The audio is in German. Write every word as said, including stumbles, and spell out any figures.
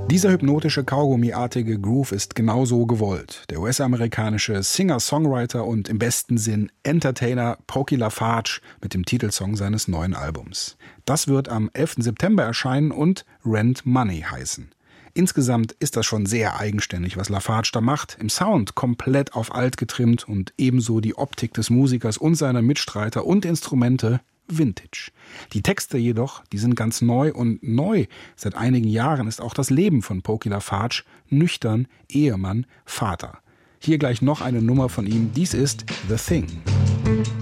Dieser hypnotische Kaugummiartige Groove ist genauso gewollt. Der U S-amerikanische Singer-Songwriter und im besten Sinn Entertainer Pokey LaFarge mit dem Titelsong seines neuen Albums. Das wird am elften September erscheinen und Rent Money heißen. Insgesamt ist das schon sehr eigenständig, was LaFarge da macht. Im Sound komplett auf alt getrimmt und ebenso die Optik des Musikers und seiner Mitstreiter und Instrumente Vintage. Die Texte jedoch, die sind ganz neu und neu. Seit einigen Jahren ist auch das Leben von Pokey LaFarge nüchtern, Ehemann, Vater. Hier gleich noch eine Nummer von ihm. Dies ist The Thing.